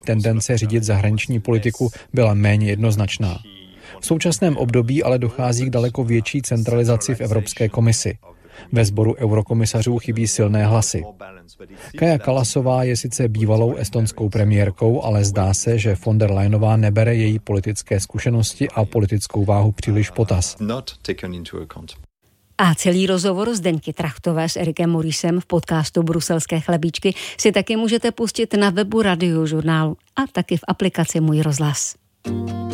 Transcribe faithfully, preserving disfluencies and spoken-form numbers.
tendence řídit zahraniční politiku byla méně jednoznačná. V současném období ale dochází k daleko větší centralizaci v Evropské komisi. Ve sboru eurokomisařů chybí silné hlasy. Kaja Kallasová je sice bývalou estonskou premiérkou, ale zdá se, že von der Leyenová nebere její politické zkušenosti a politickou váhu příliš potaz. A celý rozhovor Zdeňky Trachtové s Erikem Morisem v podcastu Bruselské chlebíčky si taky můžete pustit na webu Radiožurnálu a taky v aplikaci Můj rozhlas.